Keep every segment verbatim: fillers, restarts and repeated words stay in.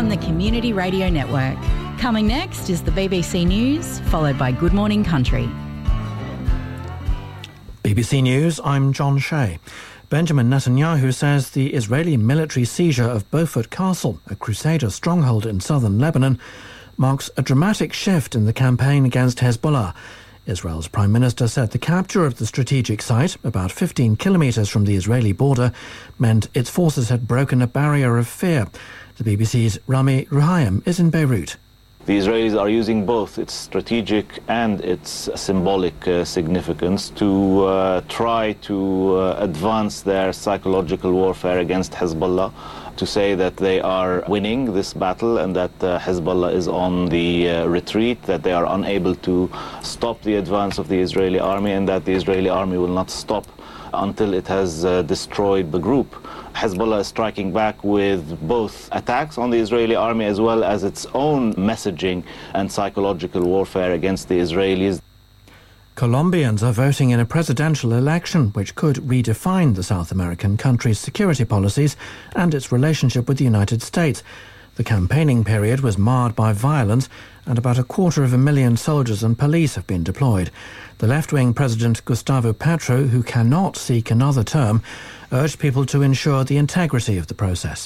on the Community Radio Network. Coming next is the B B C News, followed by Good Morning Country. B B C News, I'm John Shea. Benjamin Netanyahu says the Israeli military seizure of Beaufort Castle, a Crusader stronghold in southern Lebanon, marks a dramatic shift in the campaign against Hezbollah. Israel's Prime Minister said the capture of the strategic site, about fifteen kilometres from the Israeli border, meant its forces had broken a barrier of fear. The B B C's Rami Ruhaim is in Beirut. The Israelis are using both its strategic and its symbolic uh, significance to uh, try to uh, advance their psychological warfare against Hezbollah, to say that they are winning this battle and that uh, Hezbollah is on the uh, retreat, that they are unable to stop the advance of the Israeli army, and that the Israeli army will not stop until it has uh, destroyed the group. Hezbollah is striking back with both attacks on the Israeli army as well as its own messaging and psychological warfare against the Israelis. Colombians are voting in a presidential election which could redefine the South American country's security policies and its relationship with the United States. The campaigning period was marred by violence, and about a quarter of a million soldiers and police have been deployed. The left-wing President Gustavo Petro, who cannot seek another term, urged people to ensure the integrity of the process.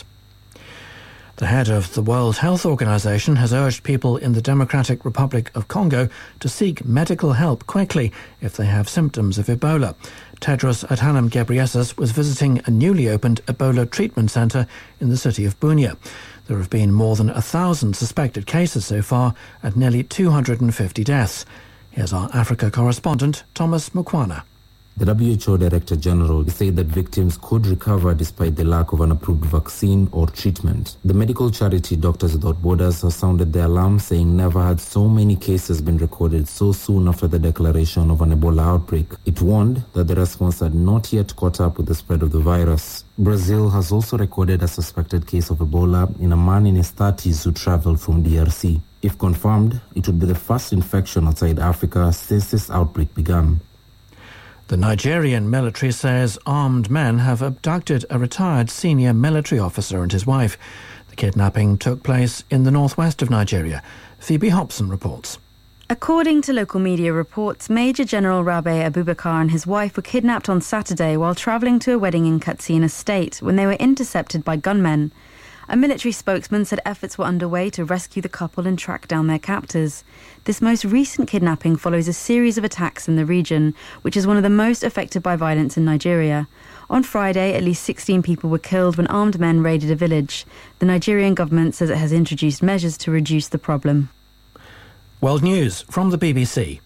The head of the World Health Organization has urged people in the Democratic Republic of Congo to seek medical help quickly if they have symptoms of Ebola. Tedros Adhanom Ghebreyesus was visiting a newly opened Ebola treatment centre in the city of Bunia. There have been more than a thousand suspected cases so far and nearly two hundred fifty deaths. Here's our Africa correspondent, Thomas Mukwana. The W H O Director General said that victims could recover despite the lack of an approved vaccine or treatment. The medical charity Doctors Without Borders has sounded the alarm, saying never had so many cases been recorded so soon after the declaration of an Ebola outbreak. It warned that the response had not yet caught up with the spread of the virus. Brazil has also recorded a suspected case of Ebola in a man in his thirties who travelled from D R C. If confirmed, it would be the first infection outside Africa since this outbreak began. The Nigerian military says armed men have abducted a retired senior military officer and his wife. The kidnapping took place in the northwest of Nigeria. Phoebe Hobson reports. According to local media reports, Major General Rabe Abubakar and his wife were kidnapped on Saturday while travelling to a wedding in Katsina State when they were intercepted by gunmen. A military spokesman said efforts were underway to rescue the couple and track down their captors. This most recent kidnapping follows a series of attacks in the region, which is one of the most affected by violence in Nigeria. On Friday, at least sixteen people were killed when armed men raided a village. The Nigerian government says it has introduced measures to reduce the problem. World News from the B B C.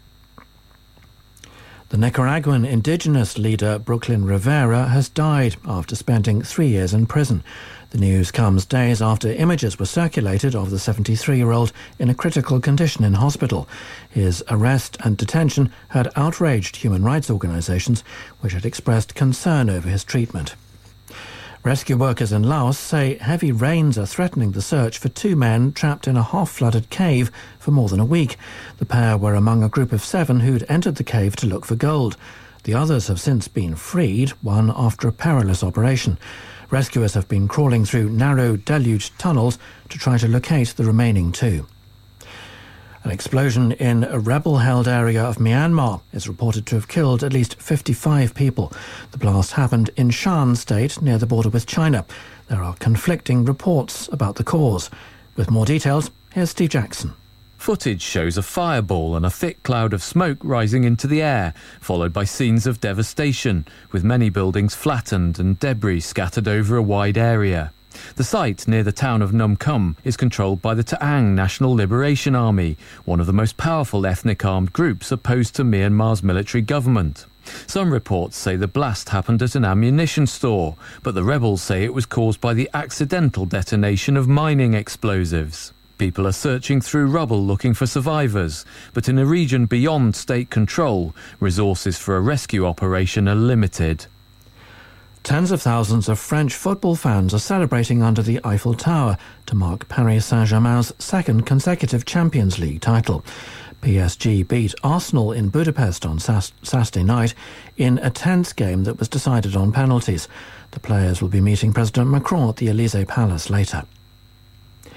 The Nicaraguan indigenous leader Brooklyn Rivera has died after spending three years in prison. The news comes days after images were circulated of the seventy-three-year-old in a critical condition in hospital. His arrest and detention had outraged human rights organisations, which had expressed concern over his treatment. Rescue workers in Laos say heavy rains are threatening the search for two men trapped in a half-flooded cave for more than a week. The pair were among a group of seven who'd entered the cave to look for gold. The others have since been freed, one after a perilous operation. Rescuers have been crawling through narrow, deluged tunnels to try to locate the remaining two. An explosion in a rebel-held area of Myanmar is reported to have killed at least fifty-five people. The blast happened in Shan State, near the border with China. There are conflicting reports about the cause. With more details, here's Steve Jackson. Footage shows a fireball and a thick cloud of smoke rising into the air, followed by scenes of devastation, with many buildings flattened and debris scattered over a wide area. The site near the town of Num Kum is controlled by the Ta'ang National Liberation Army, one of the most powerful ethnic armed groups opposed to Myanmar's military government. Some reports say the blast happened at an ammunition store, but the rebels say it was caused by the accidental detonation of mining explosives. People are searching through rubble looking for survivors, but in a region beyond state control, resources for a rescue operation are limited. Tens of thousands of French football fans are celebrating under the Eiffel Tower to mark Paris Saint-Germain's second consecutive Champions League title. P S G beat Arsenal in Budapest on Sas- Saturday night in a tense game that was decided on penalties. The players will be meeting President Macron at the Elysee Palace later.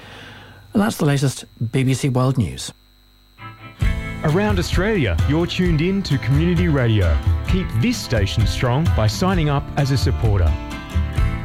And that's the latest B B C World News. Around Australia, you're tuned in to Community Radio. Keep this station strong by signing up as a supporter.